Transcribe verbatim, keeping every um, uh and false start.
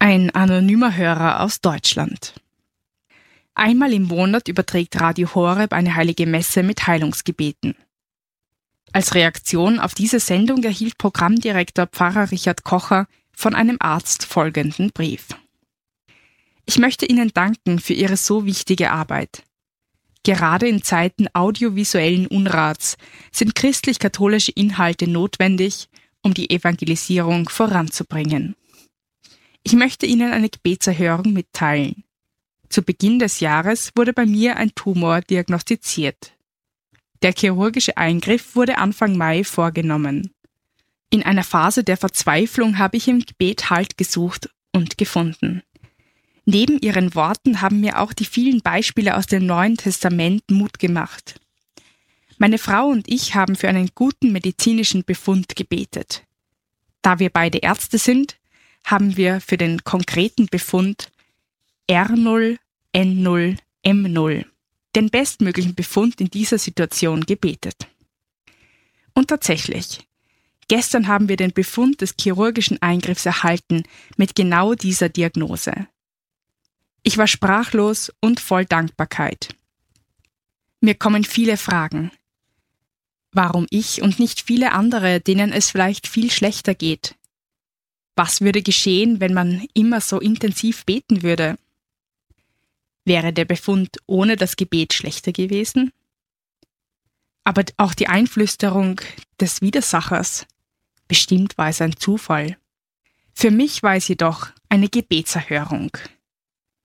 Ein anonymer Hörer aus Deutschland. Einmal im Monat überträgt Radio Horeb eine heilige Messe mit Heilungsgebeten. Als Reaktion auf diese Sendung erhielt Programmdirektor Pfarrer Richard Kocher von einem Arzt folgenden Brief. Ich möchte Ihnen danken für Ihre so wichtige Arbeit. Gerade in Zeiten audiovisuellen Unrats sind christlich-katholische Inhalte notwendig, um die Evangelisierung voranzubringen. Ich möchte Ihnen eine Gebetserhörung mitteilen. Zu Beginn des Jahres wurde bei mir ein Tumor diagnostiziert. Der chirurgische Eingriff wurde Anfang Mai vorgenommen. In einer Phase der Verzweiflung habe ich im Gebet Halt gesucht und gefunden. Neben Ihren Worten haben mir auch die vielen Beispiele aus dem Neuen Testament Mut gemacht. Meine Frau und ich haben für einen guten medizinischen Befund gebetet. Da wir beide Ärzte sind, haben wir für den konkreten Befund R null N null M null, den bestmöglichen Befund in dieser Situation, gebetet. Und tatsächlich, gestern haben wir den Befund des chirurgischen Eingriffs erhalten mit genau dieser Diagnose. Ich war sprachlos und voll Dankbarkeit. Mir kommen viele Fragen. Warum ich und nicht viele andere, denen es vielleicht viel schlechter geht? Was würde geschehen, wenn man immer so intensiv beten würde? Wäre der Befund ohne das Gebet schlechter gewesen? Aber auch die Einflüsterung des Widersachers, bestimmt war es ein Zufall. Für mich war es jedoch eine Gebetserhörung.